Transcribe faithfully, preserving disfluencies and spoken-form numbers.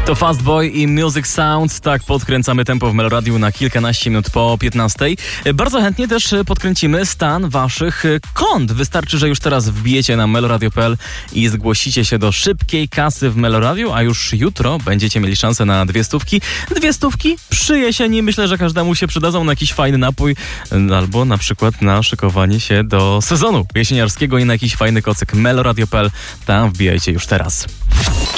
To Fastboy i Music Sound. Tak podkręcamy tempo w Meloradiu na kilkanaście minut po piętnastej. Bardzo chętnie też podkręcimy stan waszych kont. Wystarczy, że już teraz wbijecie na meloradio kropka p l i zgłosicie się do szybkiej kasy w Meloradiu, a już jutro będziecie mieli szansę na dwie stówki. Dwie stówki przy jesieni. Myślę, że każdemu się przydadzą na jakiś fajny napój albo na przykład na szykowanie się do sezonu jesieniarskiego i na jakiś fajny kocyk. meloradio kropka p l. Tam wbijajcie już teraz.